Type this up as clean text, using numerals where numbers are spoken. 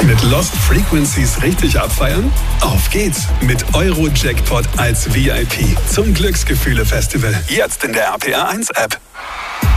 Mit Lost Frequencies richtig abfeiern? Auf geht's mit Euro-Jackpot als VIP zum Glücksgefühle-Festival. Jetzt in der RPA 1 App.